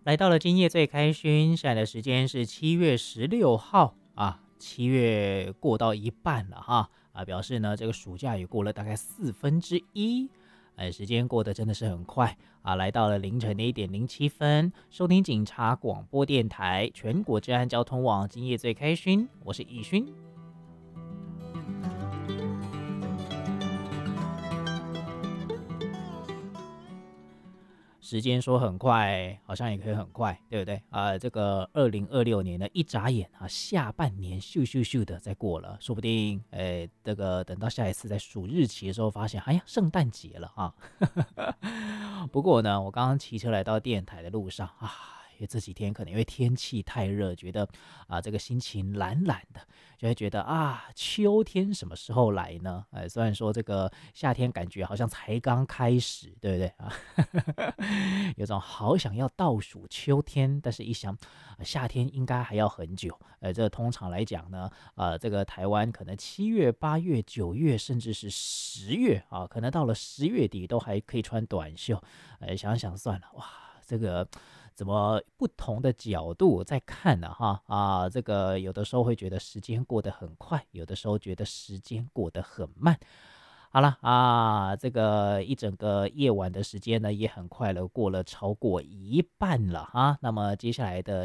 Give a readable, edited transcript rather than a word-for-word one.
来到了今夜最开勋，现在的时间是7月16号啊，7月过到一半了哈表示呢这个暑假也过了大概1/4，时间过得真的是很快来到了凌晨的1:07，收听警察广播电台全国治安交通网今夜最开勋，我是易勋。时间说很快，好像也可以很快，对不对这个2026年呢，一眨眼下半年咻咻咻的再过了，说不定这个等到下一次在数日期的时候，发现哎呀，圣诞节了啊！不过呢，我刚刚骑车来到电台的路上因为这几天可能因为天气太热，觉得这个心情懒懒的，就会觉得秋天什么时候来呢？虽然说这个夏天感觉好像才刚开始，对不对有种好想要倒数秋天，但是一想夏天应该还要很久。这通常来讲呢，这个台湾可能7月、8月、9月，甚至是10月可能到了10月底都还可以穿短袖。想想算了，哇，这个怎么不同的角度在看呢？这个有的时候会觉得时间过得很快，有的时候觉得时间过得很慢。好了这个一整个夜晚的时间呢，也很快了，过了超过一半了那么接下来的